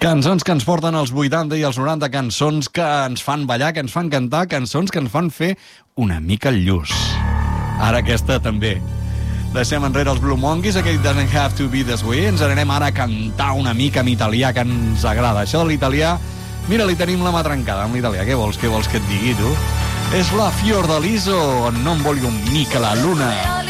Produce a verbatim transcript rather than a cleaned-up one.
Cançons que ens porten als vuitanta i als noranta, cançons que ens fan ballar, que ens fan cantar, cançons que ens fan fer una mica el lluç. Ara aquesta també. Deixem enrere els Blue Monkeys, aquell Doesn't Have to Be This Way. Ens anem ara a cantar una mica en italià, que ens agrada. Això de l'italià, mira, li tenim la mà trencada amb l'italià. Què vols, què vols que et digui, tu? És la Fiordaliso, non voglio mica la luna.